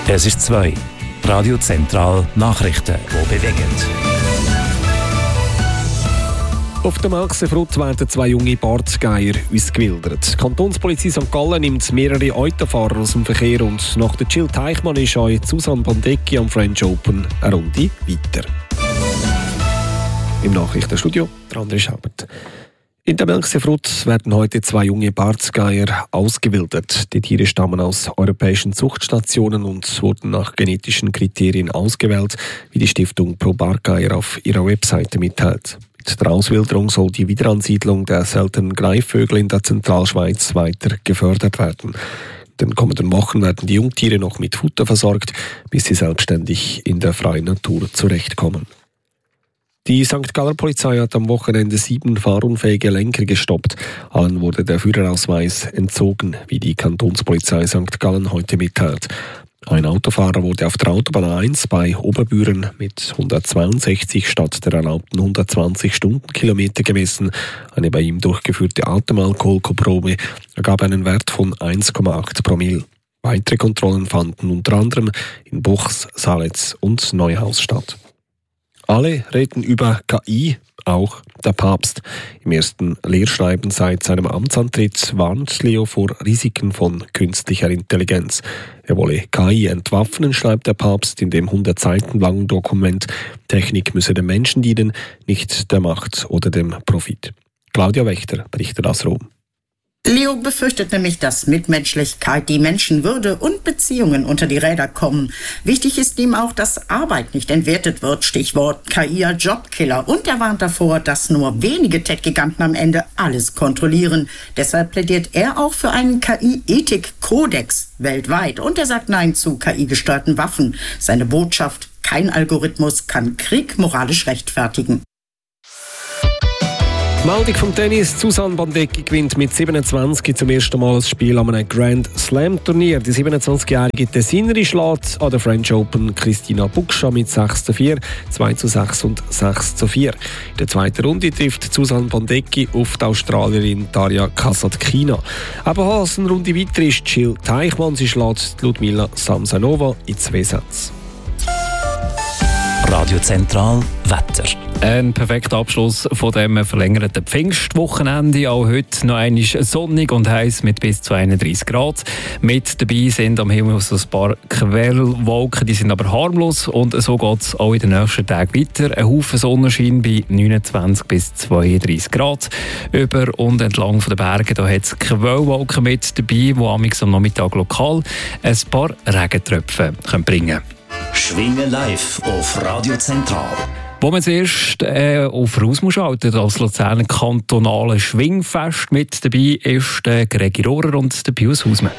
Es ist 2. Radio Zentral Nachrichten, die bewegen. Auf der Melkseefrut werden 2 junge Bartgeier ausgewildert. Die Kantonspolizei St. Gallen nimmt mehrere Autofahrer aus dem Verkehr und nach der Jill Teichmann ist auch Susanne Bandecki am French Open eine Runde weiter. Im Nachrichtenstudio der André Schaubert. In der Melkseefrut werden heute 2 junge Bartgeier ausgewildert. Die Tiere stammen aus europäischen Zuchtstationen und wurden nach genetischen Kriterien ausgewählt, wie die Stiftung Pro Bartgeier auf ihrer Webseite mitteilt. Mit der Auswilderung soll die Wiederansiedlung der seltenen Greifvögel in der Zentralschweiz weiter gefördert werden. In den kommenden Wochen werden die Jungtiere noch mit Futter versorgt, bis sie selbstständig in der freien Natur zurechtkommen. Die St. Galler Polizei hat am Wochenende 7 fahrunfähige Lenker gestoppt. Allen wurde der Führerausweis entzogen, wie die Kantonspolizei St. Gallen heute mitteilt. Ein Autofahrer wurde auf der Autobahn 1 bei Oberbüren mit 162 statt der erlaubten 120 Stundenkilometer gemessen. Eine bei ihm durchgeführte Atemalkoholprobe ergab einen Wert von 1,8 Promille. Weitere Kontrollen fanden unter anderem in Buchs, Saletz und Neuhaus statt. Alle reden über KI, auch der Papst. Im ersten Lehrschreiben seit seinem Amtsantritt warnt Leo vor Risiken von künstlicher Intelligenz. Er wolle KI entwaffnen, schreibt der Papst in dem 100 Seiten langen Dokument. Technik müsse dem Menschen dienen, nicht der Macht oder dem Profit. Claudia Wächter berichtet aus Rom. Leo befürchtet nämlich, dass Mitmenschlichkeit, die Menschenwürde und Beziehungen unter die Räder kommen. Wichtig ist ihm auch, dass Arbeit nicht entwertet wird, Stichwort KI als Jobkiller. Und er warnt davor, dass nur wenige Tech-Giganten am Ende alles kontrollieren. Deshalb plädiert er auch für einen KI-Ethik-Kodex weltweit. Und er sagt Nein zu KI-gesteuerten Waffen. Seine Botschaft: Kein Algorithmus kann Krieg moralisch rechtfertigen. Meldung vom Tennis. Susanne Bandecki gewinnt mit 27 zum ersten Mal das Spiel an einem Grand Slam Turnier. Die 27-jährige Tessinerin schlägt an der French Open Christina Bukscha mit 6:4, 2:6 und 6:4. In der zweiten Runde trifft Susanne Bandecki auf die Australierin Daria Kasatkina. Ebenfalls eine Runde weiter ist Jill Teichmann. Sie schlägt Ludmila Samsonova in 2 Sätzen. Radio Zentral Wetter. Ein perfekter Abschluss von dem verlängerten Pfingstwochenende. Auch heute noch einmal sonnig und heiß mit bis zu 31 Grad. Mit dabei sind am Himmel so ein paar Quellwolken, die sind aber harmlos. Und so geht es auch in den nächsten Tagen weiter. Ein Haufen Sonnenschein bei 29 bis 32 Grad. Über und entlang der Berge da hat es Quellwolken mit dabei, die am Nachmittag lokal ein paar Regentröpfe bringen können. Schwingen live auf Radio Zentral. Wo man zuerst auf Raus muss schalten, als Luzerner kantonale Schwingfest mit dabei ist der Gregi Rohrer und der Pius Hausmann.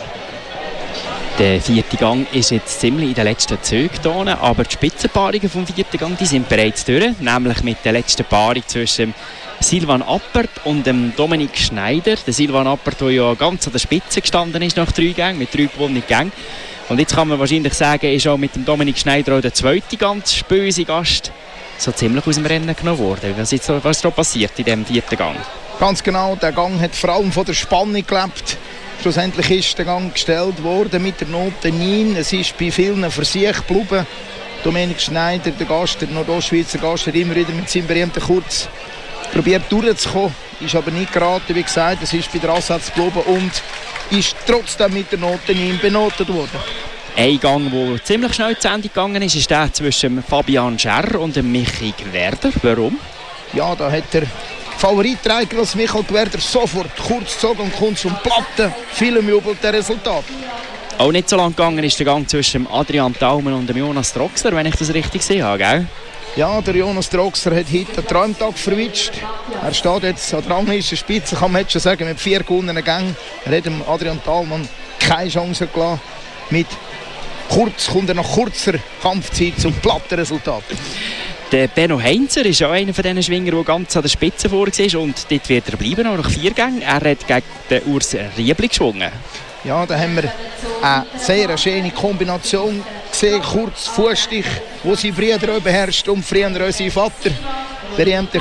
Der 4. Gang ist jetzt ziemlich in den letzten Zügen, aber die Spitzenpaarungen vom 4. Gang die sind bereits durch, nämlich mit der letzten Paarung zwischen Silvan Appert und dem Dominik Schneider. Der Silvan Appert, der ja ganz an der Spitze gestanden ist nach 3 Gängen, mit 3 gewonnenen Gängen. Und jetzt kann man wahrscheinlich sagen, ist auch mit dem Dominik Schneider auch der zweite ganz böse Gast so ziemlich aus dem Rennen genommen worden. Was ist da passiert in diesem 4. Gang? Ganz genau, der Gang hat vor allem von der Spannung gelebt. Schlussendlich ist der Gang gestellt worden mit der Note 9. Es ist bei vielen Versuchen geblieben. Dominik Schneider, der Gast, der Nordostschweizer Gast, hat immer wieder mit seinem berühmten Kurz probiert durchzukommen. Ist aber nicht geraten, wie gesagt. Es ist bei der Ansatz geblieben und ist trotzdem mit der Note 9 benotet worden. Ein Gang, der ziemlich schnell zu Ende gegangen ist, ist der zwischen Fabian Scherr und Michi Gwerder. Warum? Ja, da hat der Favoritträger als Michael Gwerder sofort kurz gezogen und kommt zum Platten. Vielen jubelt der Resultat. Auch nicht so lang gegangen ist der Gang zwischen Adrian Taumann und Jonas Troxler, wenn ich das richtig sehe, gell? Ja, der Jonas Troxler hat heute einen Träumtag verwischt. Er steht jetzt an der Ranglistenspitze, kann man jetzt schon sagen, mit 4 gewonnenen Gängen. Er hat dem Adrian Taumann keine Chance gelassen. Mit kurz kommt er nach kurzer Kampfzeit zum Plattenresultat. Der Benno Heinzer ist auch einer von diesen Schwinger, der ganz an der Spitze vor war. Und dort wird er bleiben, auch nach 4 Gängen. Er hat gegen den Urs Riebli geschwungen. Ja, da haben wir eine sehr schöne Kombination gesehen. Kurz Fußstich, wo sie früher auch beherrscht und früher auch sein Vater. Berühmter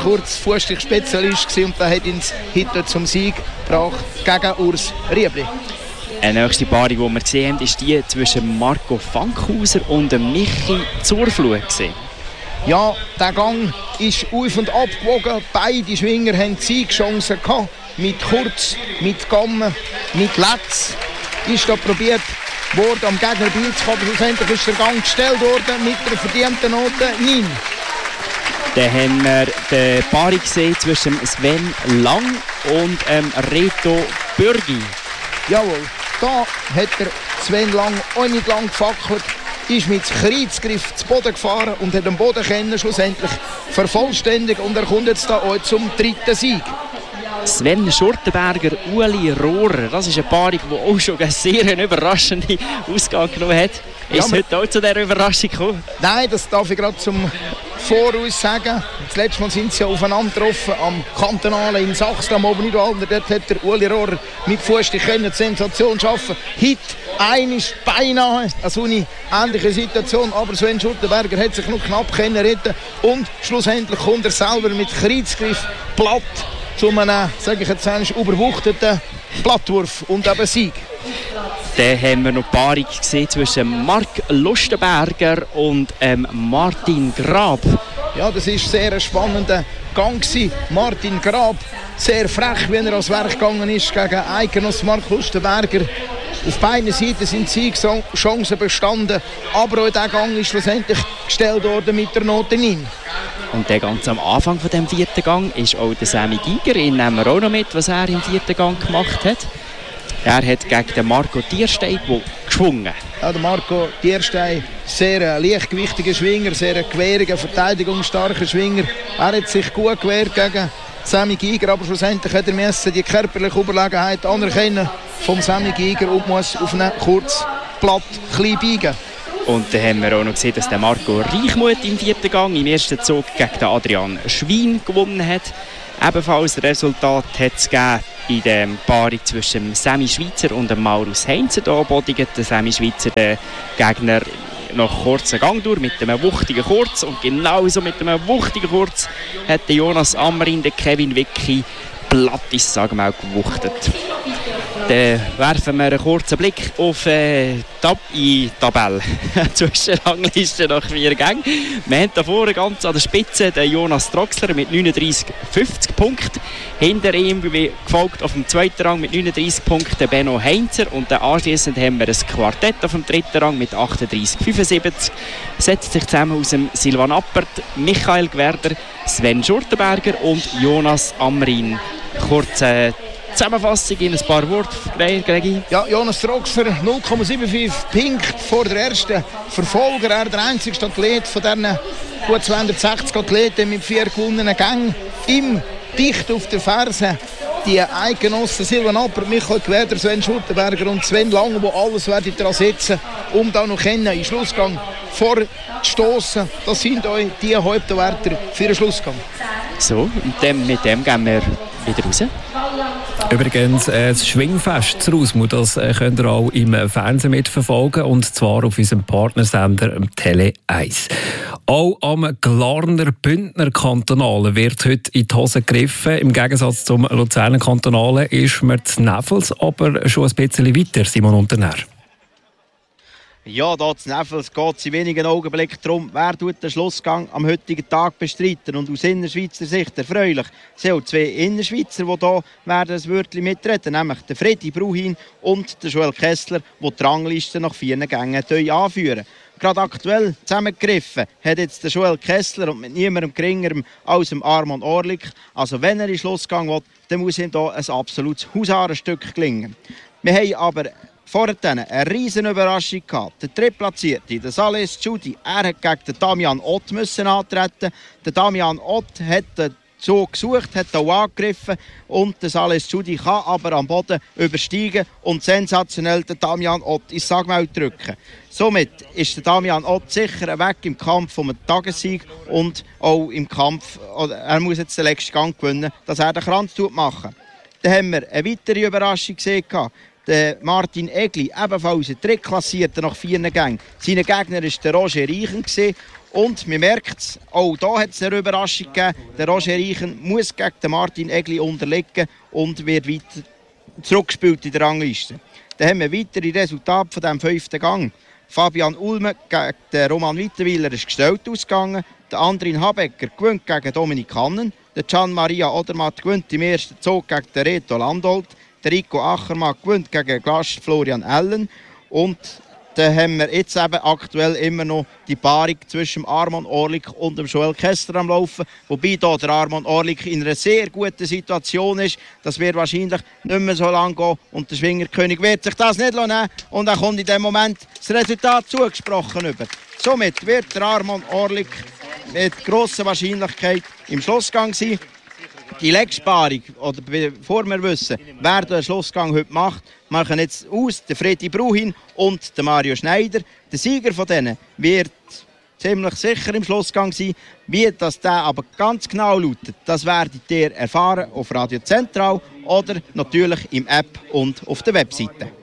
Kurz-Fußstich-Spezialist war und der hat ihn heute zum Sieg gebracht gegen Urs Riebli. Eine nächste Paarung, die wir gesehen haben, ist die zwischen Marco Fankhauser und Michi Zurfluh. Ja, der Gang ist auf und ab gewogen. Beide Schwinger hatten Siegchancen gehabt. Mit Kurz, mit Gamme, mit Letz. Ist da probiert worden, am Gegner beizukommen. Schlussendlich ist der Gang gestellt worden mit der verdienten Note 9. Dann haben wir die Paarung gesehen zwischen Sven Lang und Reto Bürgi. Jawohl, da hat der Sven Lang auch nicht lang gefackelt, ist mit Kreuzgriff zu Boden gefahren und hat den Boden schlussendlich vervollständigt. Und er kommt jetzt da auch zum 3. Sieg. Sven Schurtenberger, Uli Rohrer, das ist eine Paarung, die auch schon eine sehr überraschende Ausgang genommen hat. Ist es heute auch zu dieser Überraschung gekommen? Nein, das darf ich gerade zum Voraus sagen. Das letzte Mal sind sie ja aufeinander getroffen am Kantonalen in Sachsen am Oberniederwalden. Dort hat der Uli Rohrer mit Fußstich die Sensation schaffen. Heute einisch beinahe eine ähnliche Situation, aber Sven Schurtenberger hat sich noch knapp retten und schlussendlich kommt er selber mit Kreuzgriff platt zu einem, sage ich jetzt einmal, überwuchteten Plattwurf und eben Sieg. Dann haben wir noch eine Paarung gesehen zwischen Marc Lustenberger und Martin Grab. Ja, das war sehr ein spannender Gang gewesen. Martin Grab, sehr frech, wie er ans Werk gegangen ist gegen Eidgenoss Marc Lustenberger. Auf beiden Seiten sind Siegchancen bestanden, aber auch dieser Gang ist schlussendlich gestellt worden mit der Note 9. Und dann ganz am Anfang von dem 4. Gang ist auch der Sammy Giger. Ihn nehmen wir auch noch mit, was er im 4. Gang gemacht hat. Er hat gegen den Marco Tierstein geschwungen. Ja, der Marco Tierstein, sehr leichtgewichtiger Schwinger, sehr gewehriger, verteidigungsstarker Schwinger. Er hat sich gut gewehrt gegen Sammy Giger, aber schlussendlich hat er die körperliche Überlegenheit anerkennen vom Sammy Giger und muss auf einen kurz platt klein biegen. Und dann haben wir auch noch gesehen, dass der Marco Reichmuth im 4. Gang im ersten Zug gegen den Adrian Schwein gewonnen hat. Ebenfalls Resultat hat es gegeben in der Paarung zwischen Sammy Schweizer und Maurus Heinzer. Da bodigt der Sammy Schweizer den Gegner nach kurzen Gang durch mit einem wuchtigen Kurz. Und genauso mit einem wuchtigen Kurz hat der Jonas Ammerin den Kevin Wicki platt ins Sagmaul gewuchtet. Dann werfen wir einen kurzen Blick auf die Tabelle. Zwischenrangliste nach 4 Gängen. Wir haben hier vorne ganz an der Spitze den Jonas Troxler mit 39,50 Punkten. Hinter ihm, gefolgt auf dem 2. Rang mit 39 Punkten, Benno Heinzer. Und dann anschliessend haben wir ein Quartett auf dem 3. Rang mit 38,75. Setzt sich zusammen aus dem Silvan Appert, Michael Gwerder, Sven Schurtenberger und Jonas Amrin. Kurze Zusammenfassung in ein paar Worte, Gregi. Ja, Jonas Troxler 0,75 Punkte vor der ersten Verfolger. Er der einzige Athlet von diesen gut 260 Athleten mit 4 gewonnenen Gängen. Ihm dicht auf der Ferse die Eidgenossen Silvan Appert, Michael Gwerder, Sven Schurtenberger und Sven Lang, die alles werden daran setzen, um da noch in den Schlussgang vorzustossen. Das sind euch die Hauptwärter für den Schlussgang. So, und mit dem gehen wir wieder raus. Übrigens, das Schwingfest zu Rausmut, das könnt ihr auch im Fernsehen mitverfolgen, und zwar auf unserem Partnersender Tele 1. Auch am Glarner Bündner Kantonalen wird heute in die Hose gegriffen. Im Gegensatz zum Luzerner Kantonalen ist man zu Neffels aber schon ein bisschen weiter, Simon Unternär. Ja, hier zu Neffels geht es in wenigen Augenblicken darum, wer den Schlussgang am heutigen Tag bestreiten. Und aus Innerschweizer Sicht erfreulich sind auch 2 Innerschweizer, die hier werden ein Wörtchen mitreden, nämlich der Freddy Bruhin und der Joel Kessler, die die Rangliste nach 4 Gängen anführen. Gerade aktuell zusammengegriffen hat jetzt der Joel Kessler und mit niemandem geringerem als dem Armand Orlik. Also wenn er in den Schlussgang will, dann muss ihm hier ein absolutes Husarenstück gelingen. Wir haben aber vorher eine riesen Überraschung gehabt. Der Drittplatzierte, der Sales Judy, er hat gegen den Damian Ott müssen antreten. Der Damian Ott hat den Zug gesucht, hat auch angegriffen und der Sales Judy kann aber am Boden übersteigen und sensationell den Damian Ott ins Sagmaul drücken. Somit ist der Damian Ott sicher weg im Kampf um einen Tagessieg und auch im Kampf, er muss jetzt den letzten Gang gewinnen, dass er den Kranz machen. Dann haben wir eine weitere Überraschung gesehen. Der Martin Egli, ebenfalls ein Drittklassierter nach 4 Gängen. Sein Gegner war der Roger Reichen. Und man merkt es, auch hier hat es eine Überraschung gegeben. Der Roger Reichen muss gegen den Martin Egli unterliegen und wird weiter zurückgespielt in der Rangliste. Dann haben wir weitere Resultate von diesem 5. Gang. Fabian Ulme gegen den Roman Wittenwiller ist gestellt ausgegangen. Der Andrin Habecker gewinnt gegen Dominik Hannen. Der Gian Maria Odermatt gewinnt im ersten Zug gegen den Reto Landolt. Der Rico Achermann gewinnt gegen den Gast Florian Ellen. Und dann haben wir jetzt eben aktuell immer noch die Paarung zwischen Arman Orlik und dem Joel Kessler am Laufen. Wobei hier der Arman Orlik in einer sehr guten Situation ist. Das wird wahrscheinlich nicht mehr so lange gehen. Und der Schwingerkönig wird sich das nicht nehmen. Und dann kommt in dem Moment das Resultat zugesprochen über. Somit wird der Arman Orlik mit grosser Wahrscheinlichkeit im Schlussgang sein. Die Legsparung, oder bevor wir wissen, wer den Schlussgang heute macht, machen jetzt aus der Freddy Bruhin und der Mario Schneider. Der Sieger von denen wird ziemlich sicher im Schlussgang sein. Wie das der aber ganz genau lautet, das werdet ihr erfahren auf Radio Zentral oder natürlich im App und auf der Webseite.